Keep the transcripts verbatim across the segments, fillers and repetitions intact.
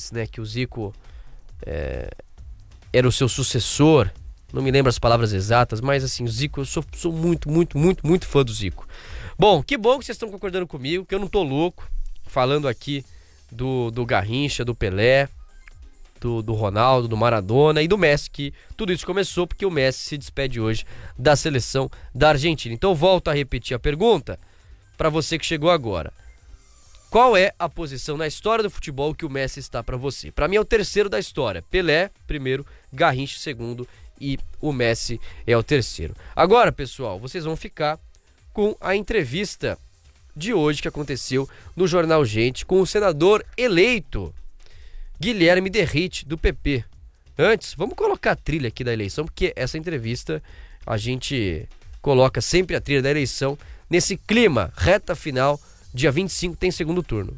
antes, né, que o Zico é, era o seu sucessor. Não me lembro as palavras exatas, mas assim, o Zico, eu sou, sou muito, muito, muito, muito fã do Zico. Bom, que bom que vocês estão concordando comigo, que eu não tô louco, falando aqui do, do Garrincha, do Pelé, do, do Ronaldo, do Maradona e do Messi, que tudo isso começou porque o Messi se despede hoje da seleção da Argentina. Então eu volto a repetir a pergunta para você que chegou agora. Qual é a posição na história do futebol que o Messi está para você? Para mim é o terceiro da história. Pelé, primeiro, Garrincha, segundo, e o Messi é o terceiro. Agora, pessoal, vocês vão ficar com a entrevista de hoje que aconteceu no Jornal Gente com o senador eleito Guilherme Derrite, do P P. Antes, vamos colocar a trilha aqui da eleição, porque essa entrevista a gente coloca sempre a trilha da eleição nesse clima, reta final, dia vinte e cinco tem segundo turno.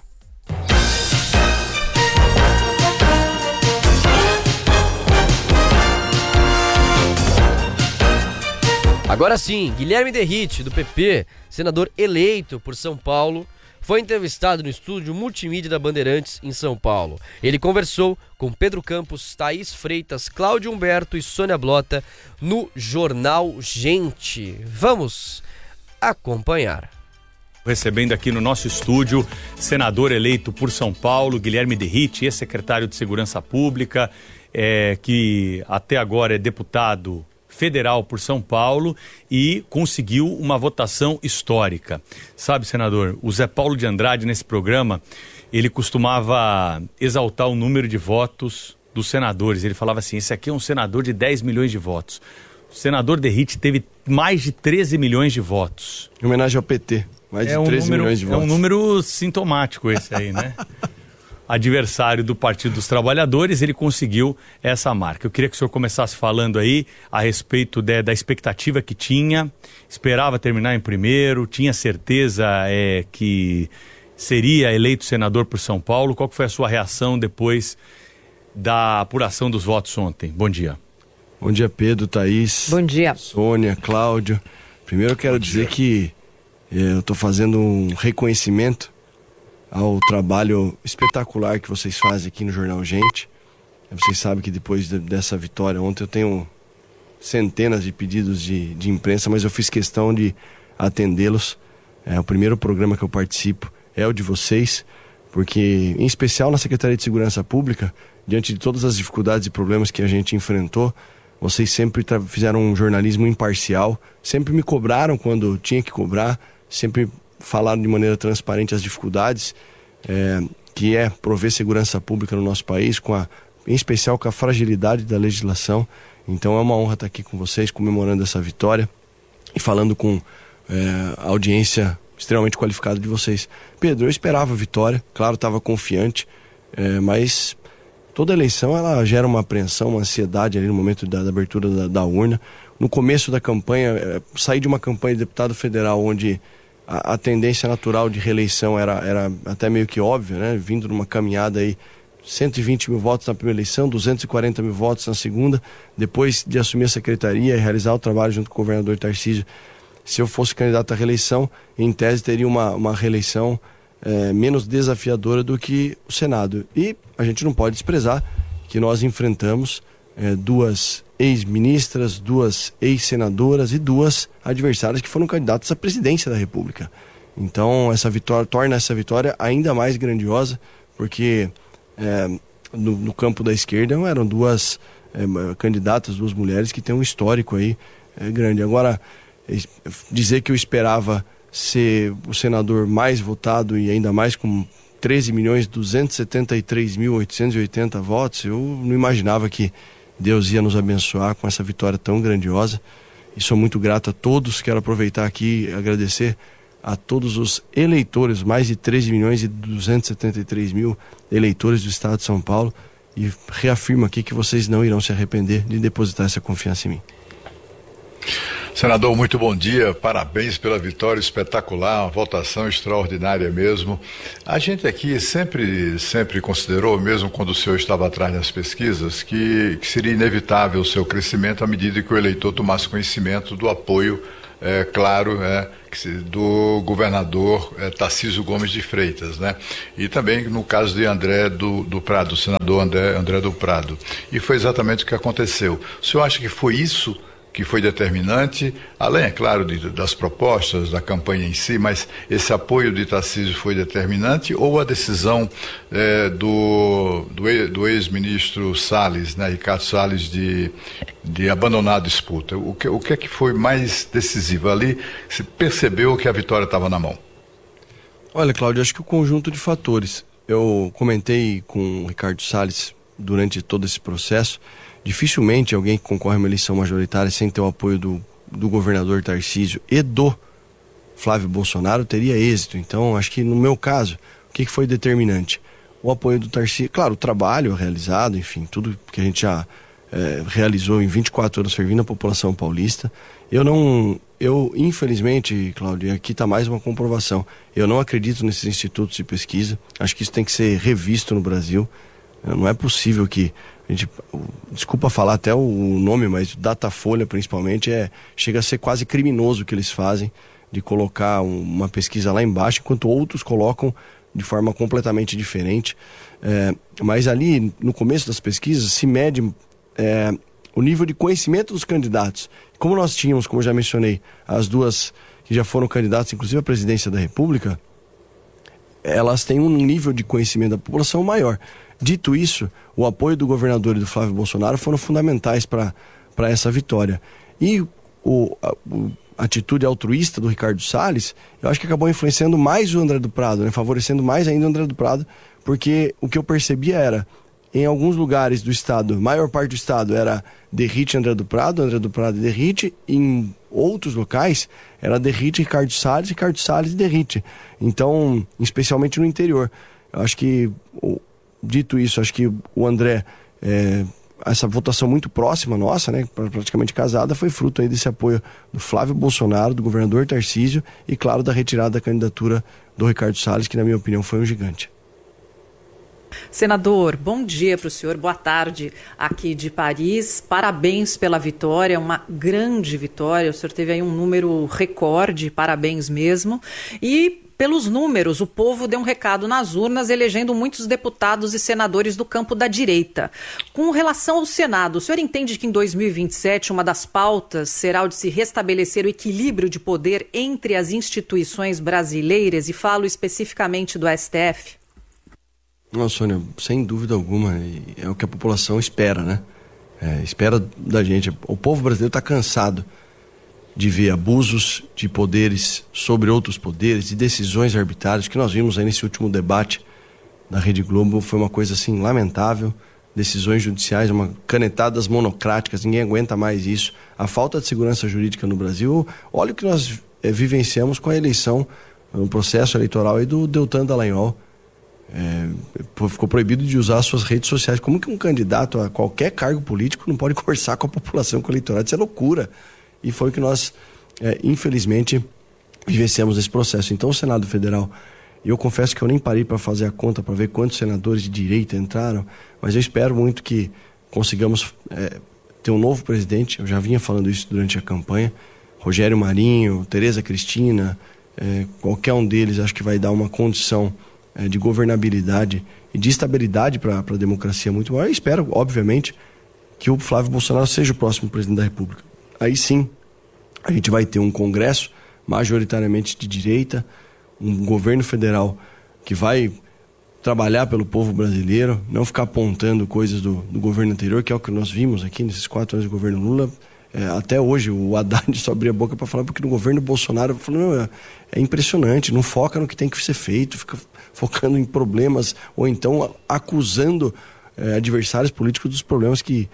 Agora sim, Guilherme Derrite, do P P, senador eleito por São Paulo, foi entrevistado no estúdio multimídia da Bandeirantes, em São Paulo. Ele conversou com Pedro Campos, Thaís Freitas, Cláudio Humberto e Sônia Blota no Jornal Gente. Vamos acompanhar. Recebendo aqui no nosso estúdio, senador eleito por São Paulo, Guilherme Derrite, ex-secretário de Segurança Pública, é, que até agora é deputado federal por São Paulo e conseguiu uma votação histórica. Sabe, senador, o Zé Paulo de Andrade, nesse programa, ele costumava exaltar o número de votos dos senadores. Ele falava assim, esse aqui é um senador de dez milhões de votos. O senador Derrite teve mais de treze milhões de votos. Em homenagem ao P T, mais é de treze milhões de votos. É um número sintomático esse aí, né? Adversário do Partido dos Trabalhadores, ele conseguiu essa marca. Eu queria que o senhor começasse falando aí a respeito de, da expectativa que tinha, esperava terminar em primeiro, tinha certeza é, que seria eleito senador por São Paulo. Qual que foi a sua reação depois da apuração dos votos ontem? Bom dia. Bom dia, Pedro, Thaís. Bom dia. Sônia, Cláudio. Primeiro eu quero dizer que eh, eu estou fazendo um reconhecimento ao trabalho espetacular que vocês fazem aqui no Jornal Gente. Vocês sabem que depois de, dessa vitória ontem eu tenho centenas de pedidos de, de imprensa, mas eu fiz questão de atendê-los. É, o primeiro programa que eu participo é o de vocês, porque, em especial na Secretaria de Segurança Pública, diante de todas as dificuldades e problemas que a gente enfrentou, vocês sempre fizeram um jornalismo imparcial, sempre me cobraram quando tinha que cobrar, sempre falaram de maneira transparente as dificuldades, é, que é prover segurança pública no nosso país, com a, em especial com a fragilidade da legislação. Então é uma honra estar aqui com vocês, comemorando essa vitória e falando com é, a audiência extremamente qualificada de vocês. Pedro, eu esperava a vitória, claro, estava confiante, é, mas toda eleição ela gera uma apreensão, uma ansiedade ali no momento da, da abertura da, da urna. No começo da campanha, é, saí de uma campanha de deputado federal onde a, a tendência natural de reeleição era, era até meio que óbvia, né? Vindo numa caminhada aí, cento e vinte mil votos na primeira eleição, duzentos e quarenta mil votos na segunda. Depois de assumir a secretaria e realizar o trabalho junto com o governador Tarcísio, se eu fosse candidato à reeleição, em tese teria uma, uma reeleição é, menos desafiadora do que o Senado. E a gente não pode desprezar que nós enfrentamos é, duas ex-ministras, duas ex-senadoras e duas adversárias que foram candidatas à presidência da República. Então essa vitória torna essa vitória ainda mais grandiosa, porque é, no, no campo da esquerda eram duas é, candidatas, duas mulheres que têm um histórico aí é, grande. Agora, dizer que eu esperava ser o senador mais votado e ainda mais com treze milhões duzentos e setenta e três mil oitocentos e oitenta votos, eu não imaginava que Deus ia nos abençoar com essa vitória tão grandiosa. E sou muito grato a todos. Quero aproveitar aqui e agradecer a todos os eleitores, mais de treze milhões e duzentos e setenta e três mil eleitores do estado de São Paulo, e reafirmo aqui que vocês não irão se arrepender de depositar essa confiança em mim. Senador, muito bom dia, parabéns pela vitória espetacular, uma votação extraordinária mesmo. A gente aqui sempre, sempre considerou, mesmo quando o senhor estava atrás das pesquisas, que, que seria inevitável o seu crescimento à medida que o eleitor tomasse conhecimento do apoio, é, claro, é, do governador é, Tarcísio Gomes de Freitas, né? E também no caso de André do, do Prado, o senador André, André do Prado. E foi exatamente o que aconteceu. O senhor acha que foi isso que foi determinante, além, é claro, de, das propostas, da campanha em si, mas esse apoio de Tarcísio foi determinante, ou a decisão é, do, do, do ex-ministro Salles, né, Ricardo Salles, de, de abandonar a disputa? O que, o que é que foi mais decisivo? Ali se percebeu que a vitória estava na mão? Olha, Cláudio, acho que o conjunto de fatores. Eu comentei com o Ricardo Salles durante todo esse processo. Dificilmente alguém que concorre a uma eleição majoritária sem ter o apoio do, do governador Tarcísio e do Flávio Bolsonaro teria êxito. Então, acho que no meu caso, o que foi determinante? O apoio do Tarcísio, claro, o trabalho realizado, enfim, tudo que a gente já é, realizou em vinte e quatro anos servindo a população paulista. Eu não, eu infelizmente, Cláudio, aqui está mais uma comprovação. Eu não acredito nesses institutos de pesquisa. Acho que isso tem que ser revisto no Brasil. Não é possível que a gente, desculpa falar até o nome, mas Datafolha principalmente é, chega a ser quase criminoso o que eles fazem, de colocar uma pesquisa lá embaixo, enquanto outros colocam de forma completamente diferente. É, mas ali, no começo das pesquisas, se mede é, o nível de conhecimento dos candidatos. Como nós tínhamos, como eu já mencionei, as duas que já foram candidatas, inclusive à presidência da República, elas têm um nível de conhecimento da população maior. Dito isso, o apoio do governador e do Flávio Bolsonaro foram fundamentais para para essa vitória. E o, a, a atitude altruísta do Ricardo Salles, eu acho que acabou influenciando mais o André do Prado, né? Favorecendo mais ainda o André do Prado, porque o que eu percebia era, em alguns lugares do estado, maior parte do estado era Derrite André do Prado, André do Prado e Derrite, em outros locais era Derrite Ricardo Salles, Ricardo Salles e Derrite. Então, especialmente no interior. Eu acho que... O, Dito isso, acho que o André, é, essa votação muito próxima nossa, né, praticamente casada, foi fruto aí desse apoio do Flávio Bolsonaro, do governador Tarcísio e, claro, da retirada da candidatura do Ricardo Salles, que na minha opinião foi um gigante. Senador, bom dia para o senhor, boa tarde aqui de Paris, parabéns pela vitória, uma grande vitória, o senhor teve aí um número recorde, parabéns mesmo, e... Pelos números, o povo deu um recado nas urnas, elegendo muitos deputados e senadores do campo da direita. Com relação ao Senado, o senhor entende que em dois mil e vinte e sete uma das pautas será o de se restabelecer o equilíbrio de poder entre as instituições brasileiras, e falo especificamente do S T F? Não, Sônia, sem dúvida alguma, é o que a população espera, né? É, espera da gente. O povo brasileiro está cansado de ver abusos de poderes sobre outros poderes, de decisões arbitrárias, que nós vimos aí nesse último debate da Rede Globo, foi uma coisa assim lamentável, decisões judiciais, uma canetadas monocráticas, ninguém aguenta mais isso, a falta de segurança jurídica no Brasil. Olha o que nós é, vivenciamos com a eleição, no processo eleitoral aí do Deltan Dallagnol. É, ficou proibido de usar suas redes sociais. Como que um candidato a qualquer cargo político não pode conversar com a população, com o eleitorado? Isso é loucura. E foi o que nós, é, infelizmente, vivenciamos esse processo. Então, o Senado Federal, eu confesso que eu nem parei para fazer a conta para ver quantos senadores de direita entraram, mas eu espero muito que consigamos é, ter um novo presidente. Eu já vinha falando isso durante a campanha. Rogério Marinho, Tereza Cristina, é, qualquer um deles acho que vai dar uma condição é, de governabilidade e de estabilidade para a democracia muito maior. Eu espero, obviamente, que o Flávio Bolsonaro seja o próximo presidente da República. Aí sim, a gente vai ter um Congresso majoritariamente de direita, um governo federal que vai trabalhar pelo povo brasileiro, não ficar apontando coisas do, do governo anterior, que é o que nós vimos aqui nesses quatro anos de governo Lula. É, até hoje o Haddad só abria a boca para falar, porque no governo Bolsonaro falou, não, é, é impressionante, não foca no que tem que ser feito, fica focando em problemas, ou então acusando é, adversários políticos dos problemas que...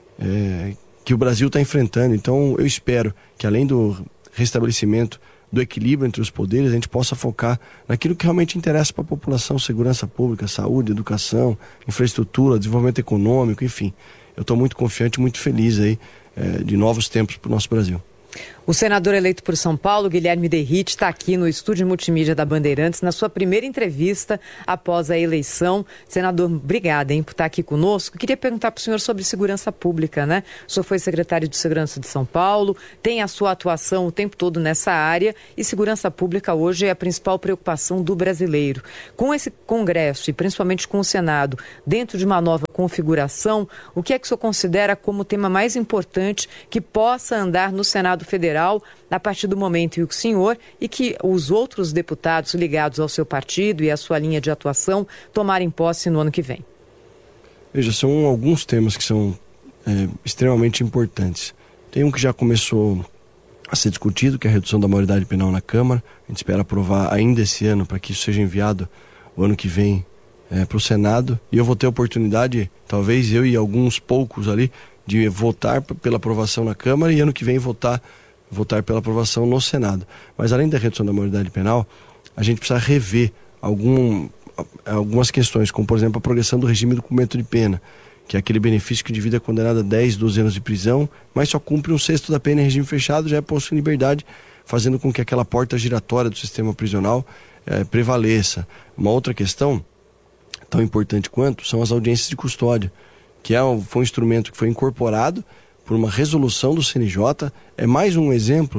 É, que o Brasil está enfrentando. Então eu espero que, além do restabelecimento do equilíbrio entre os poderes, a gente possa focar naquilo que realmente interessa para a população: segurança pública, saúde, educação, infraestrutura, desenvolvimento econômico, enfim. Eu estou muito confiante, muito feliz aí é, de novos tempos para o nosso Brasil. O senador eleito por São Paulo, Guilherme Derrite, está aqui no estúdio multimídia da Bandeirantes, na sua primeira entrevista após a eleição. Senador, obrigada, hein, por estar aqui conosco. Queria perguntar para o senhor sobre segurança pública, né? O senhor foi secretário de Segurança de São Paulo, tem a sua atuação o tempo todo nessa área e segurança pública hoje é a principal preocupação do brasileiro. Com esse Congresso e principalmente com o Senado, dentro de uma nova configuração, o que é que o senhor considera como o tema mais importante que possa andar no Senado Federal a partir do momento em que o senhor e que os outros deputados ligados ao seu partido e à sua linha de atuação tomarem posse no ano que vem? Veja, são alguns temas que são é, extremamente importantes. Tem um que já começou a ser discutido, que é a redução da maioridade penal na Câmara. A gente espera aprovar ainda esse ano para que isso seja enviado o ano que vem é, para o Senado. E eu vou ter a oportunidade, talvez eu e alguns poucos ali, de votar pela aprovação na Câmara e ano que vem votar votar pela aprovação no Senado. Mas além da redução da maioridade penal, a gente precisa rever algum, algumas questões, como por exemplo a progressão do regime do cumprimento de pena, que é aquele benefício que divide a condenada a dez, doze anos de prisão, mas só cumpre um sexto da pena em regime fechado, já é posto em liberdade, fazendo com que aquela porta giratória do sistema prisional eh, prevaleça. Uma outra questão, tão importante quanto, são as audiências de custódia, que é um, foi um instrumento que foi incorporado por uma resolução do C N J, é mais um exemplo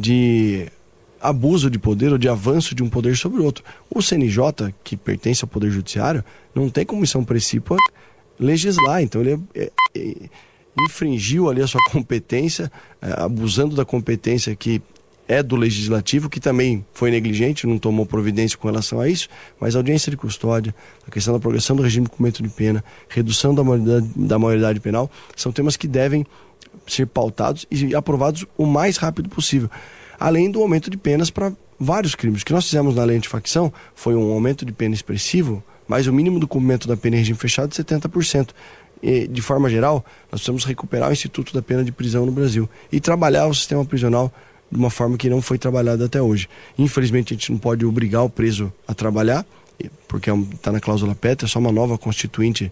de abuso de poder ou de avanço de um poder sobre o outro. O C N J, que pertence ao Poder Judiciário, não tem como missão precípua legislar, então ele é, é, infringiu ali a sua competência, é, abusando da competência que é do Legislativo, que também foi negligente, não tomou providência com relação a isso, mas a audiência de custódia, a questão da progressão do regime de cumprimento de pena, redução da maioridade, da maioridade penal, são temas que devem ser pautados e aprovados o mais rápido possível. Além do aumento de penas para vários crimes. O que nós fizemos na lei antifacção foi um aumento de pena expressivo, mas o mínimo do cumprimento da pena em regime fechado de setenta por cento. E, de forma geral, nós precisamos recuperar o Instituto da Pena de Prisão no Brasil e trabalhar o sistema prisional de uma forma que não foi trabalhada até hoje. Infelizmente, a gente não pode obrigar o preso a trabalhar, porque está na cláusula pétrea, só uma nova constituinte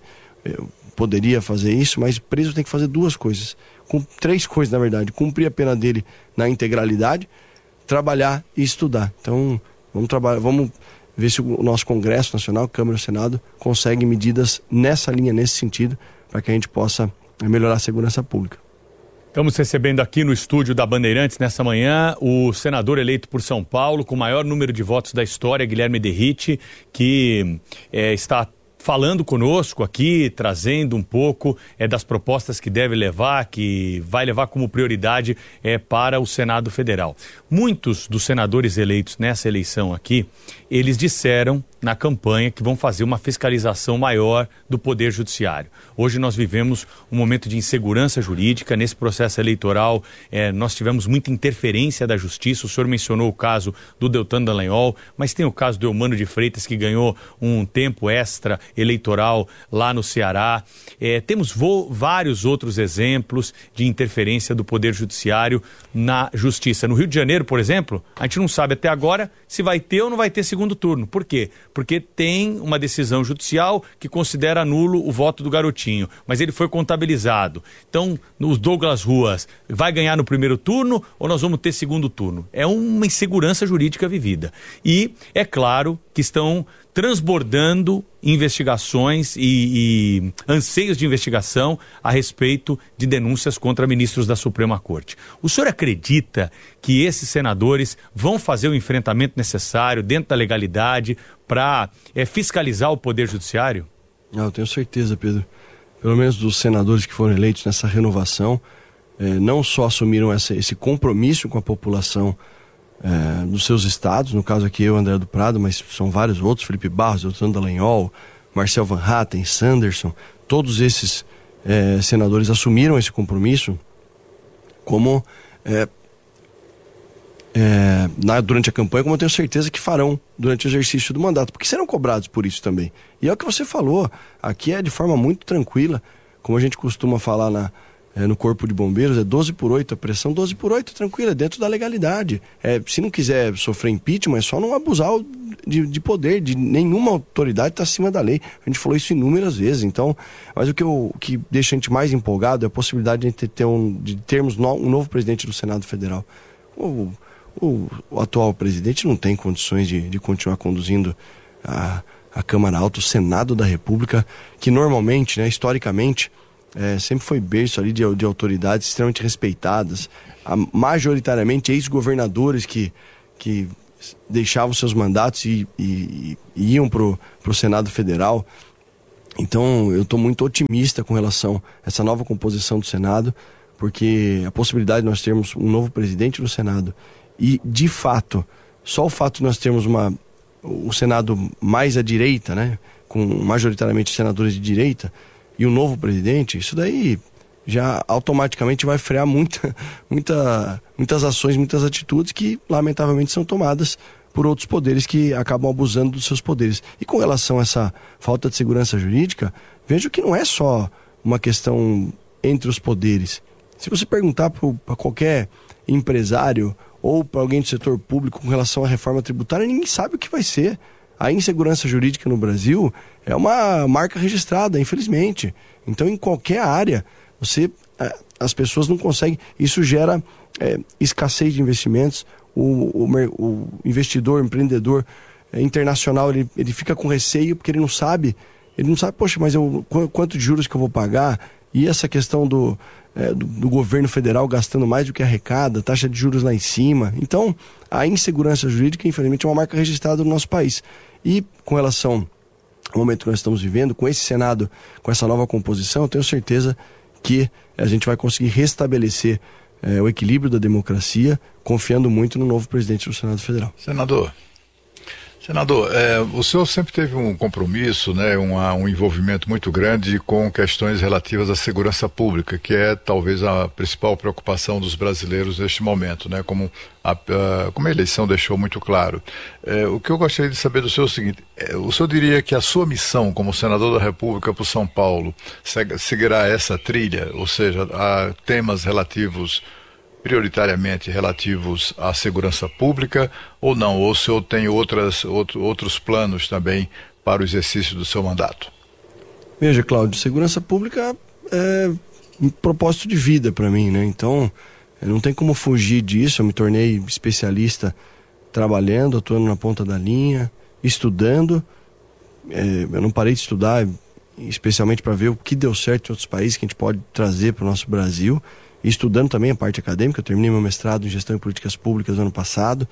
poderia fazer isso, mas o preso tem que fazer duas coisas, com três coisas na verdade: cumprir a pena dele na integralidade, trabalhar e estudar. Então vamos trabalhar, vamos ver se o nosso Congresso Nacional, Câmara e Senado, consegue medidas nessa linha, nesse sentido, para que a gente possa melhorar a segurança pública. Estamos recebendo aqui no estúdio da Bandeirantes nessa manhã o senador eleito por São Paulo com o maior número de votos da história, Guilherme Derrite, que é, está falando conosco aqui, trazendo um pouco é, das propostas que deve levar, que vai levar como prioridade é, para o Senado Federal. Muitos dos senadores eleitos nessa eleição aqui, eles disseram na campanha que vão fazer uma fiscalização maior do Poder Judiciário. Hoje nós vivemos um momento de insegurança jurídica. Nesse processo eleitoral, eh, nós tivemos muita interferência da Justiça. O senhor mencionou o caso do Deltan Dallagnol, mas tem o caso do Eumano de Freitas, que ganhou um tempo extra eleitoral lá no Ceará. Eh, temos vo- vários outros exemplos de interferência do Poder Judiciário na Justiça. No Rio de Janeiro, por exemplo, a gente não sabe até agora se vai ter ou não vai ter segundo turno. Por quê? Porque tem uma decisão judicial que considera nulo o voto do garotinho, mas ele foi contabilizado. Então, o Douglas Ruas vai ganhar no primeiro turno ou nós vamos ter segundo turno? É uma insegurança jurídica vivida. E é claro que estão transbordando investigações e, e anseios de investigação a respeito de denúncias contra ministros da Suprema Corte. O senhor acredita que esses senadores vão fazer o enfrentamento necessário dentro da legalidade para é, fiscalizar o Poder Judiciário? Ah, eu tenho certeza, Pedro. Pelo menos dos senadores que foram eleitos nessa renovação, eh, não só assumiram essa, esse compromisso com a população É, dos seus estados, no caso aqui eu, André do Prado, mas são vários outros, Felipe Barros, Deltan Dallagnol, Marcel Van Hatten, Sanderson, todos esses é, senadores assumiram esse compromisso como é, é, na, durante a campanha, como eu tenho certeza que farão durante o exercício do mandato, porque serão cobrados por isso também. E é o que você falou, aqui é de forma muito tranquila, como a gente costuma falar na É, no Corpo de Bombeiros, é doze por oito a pressão, doze por oito, tranquila, dentro da legalidade. É, se não quiser sofrer impeachment, é só não abusar de, de poder, de nenhuma autoridade está acima da lei. A gente falou isso inúmeras vezes, então, mas o que, eu, o que deixa a gente mais empolgado é a possibilidade de, ter um, de termos no, um novo presidente do Senado Federal. o, o, o atual presidente não tem condições de, de continuar conduzindo a, a Câmara Alta, o Senado da República, que normalmente, né, historicamente, é, sempre foi berço ali de, de autoridades extremamente respeitadas, a, majoritariamente ex-governadores que, que deixavam seus mandatos e, e, e iam para o Senado Federal. Então eu estou muito otimista com relação a essa nova composição do Senado, porque a possibilidade de nós termos um novo presidente no Senado e, de fato, só o fato de nós termos uma, o Senado mais à direita, né, com majoritariamente senadores de direita, e um novo presidente, isso daí já automaticamente vai frear muita, muita, muitas ações, muitas atitudes que, lamentavelmente, são tomadas por outros poderes que acabam abusando dos seus poderes. E com relação a essa falta de segurança jurídica, vejo que não é só uma questão entre os poderes. Se você perguntar para qualquer empresário ou para alguém do setor público com relação à reforma tributária, ninguém sabe o que vai ser. A insegurança jurídica no Brasil é uma marca registrada, infelizmente. Então, em qualquer área, você, as pessoas não conseguem. Isso gera é, escassez de investimentos. O, o, o investidor, o empreendedor é, internacional, ele, ele fica com receio porque ele não sabe, ele não sabe, poxa, mas eu, quanto de juros que eu vou pagar? E essa questão do, é, do, do governo federal gastando mais do que arrecada, taxa de juros lá em cima. Então, a insegurança jurídica, infelizmente, é uma marca registrada no nosso país. E com relação ao momento que nós estamos vivendo, com esse Senado, com essa nova composição, eu tenho certeza que a gente vai conseguir restabelecer É, o equilíbrio da democracia, confiando muito no novo presidente do Senado Federal. Senador, senador, é, o senhor sempre teve um compromisso, né, uma, um envolvimento muito grande com questões relativas à segurança pública, que é talvez a principal preocupação dos brasileiros neste momento, né, como a, a, como a eleição deixou muito claro. É, o que eu gostaria de saber do senhor é o seguinte: é, o senhor diria que a sua missão como senador da República por São Paulo seguirá essa trilha, ou seja, a temas relativos prioritariamente relativos à segurança pública, ou não? Ou o senhor tem outras, outro, outros planos também para o exercício do seu mandato? Veja, Cláudio, segurança pública é um propósito de vida para mim, né? Então, não tem como fugir disso. Eu me tornei especialista trabalhando, atuando na ponta da linha, estudando. É, eu não parei de estudar, especialmente para ver o que deu certo em outros países que a gente pode trazer para o nosso Brasil. Estudando também a parte acadêmica. Eu terminei meu mestrado em Gestão e Políticas Públicas no ano passado,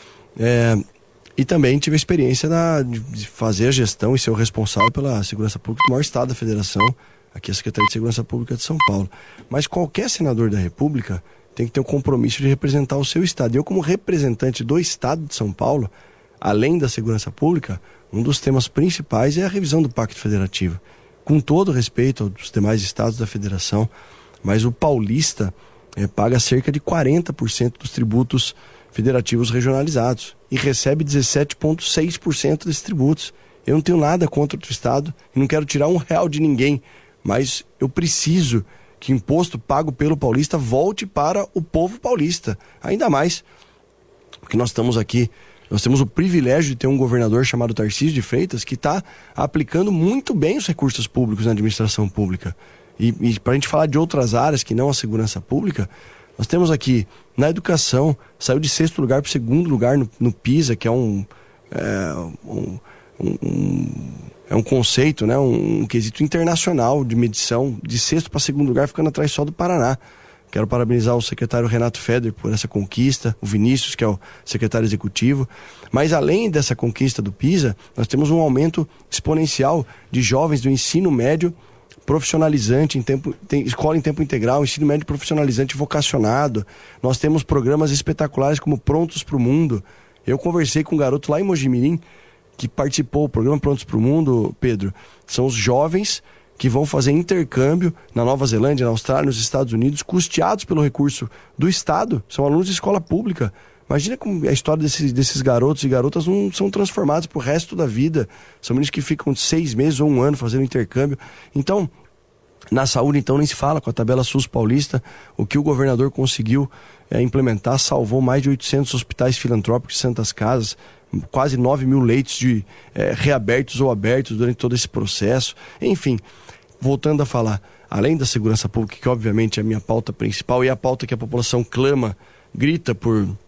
é, e também tive a experiência na, de fazer a gestão e ser o responsável pela segurança pública do maior estado da federação, aqui a Secretaria de Segurança Pública de São Paulo. Mas qualquer senador da República tem que ter o compromisso de representar o seu estado. Eu, como representante do estado de São Paulo, além da segurança pública, um dos temas principais é a revisão do Pacto Federativo, com todo respeito aos demais estados da federação. Mas o paulista é, paga cerca de quarenta por cento dos tributos federativos regionalizados e recebe dezessete vírgula seis por cento desses tributos. Eu não tenho nada contra outro estado e não quero tirar um real de ninguém, mas eu preciso que o imposto pago pelo paulista volte para o povo paulista. Ainda mais porque nós estamos aqui, nós temos o privilégio de ter um governador chamado Tarcísio de Freitas que está aplicando muito bem os recursos públicos na administração pública. E, e para a gente falar de outras áreas que não a segurança pública, nós temos aqui, na educação, saiu de sexto lugar para o segundo lugar no, no PISA, que é um, é, um, um, é um conceito, né, um, um quesito internacional de medição, de sexto para segundo lugar, ficando atrás só do Paraná. Quero parabenizar o secretário Renato Feder por essa conquista, o Vinícius, que é o secretário executivo. Mas além dessa conquista do PISA, nós temos um aumento exponencial de jovens do ensino médio profissionalizante, em tempo, tem escola em tempo integral, ensino médio profissionalizante vocacionado. Nós temos programas espetaculares como Prontos para o Mundo. Eu conversei com um garoto lá em Mojimirim que participou do programa Prontos para o Mundo, Pedro. São os jovens que vão fazer intercâmbio na Nova Zelândia, na Austrália, nos Estados Unidos, custeados pelo recurso do Estado. São alunos de escola pública. Imagina como a história desses, desses garotos e garotas não são transformados pro resto da vida. São meninos que ficam seis meses ou um ano fazendo intercâmbio. Então, na saúde, então, nem se fala. Com a tabela SUS paulista, o que o governador conseguiu é, implementar salvou mais de oitocentos hospitais filantrópicos e santas casas, quase nove mil leitos de, é, reabertos ou abertos durante todo esse processo. Enfim, voltando a falar, além da segurança pública, que obviamente é a minha pauta principal e é a pauta que a população clama, grita por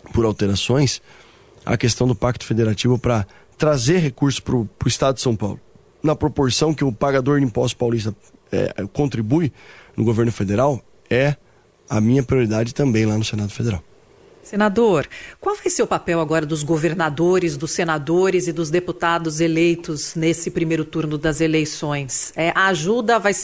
por alterações, a questão do Pacto Federativo para trazer recursos para o Estado de São Paulo, na proporção que o pagador de imposto paulista é, contribui no governo federal, é a minha prioridade também lá no Senado Federal. Senador, qual vai ser o papel agora dos governadores, dos senadores e dos deputados eleitos nesse primeiro turno das eleições? É, a ajuda vai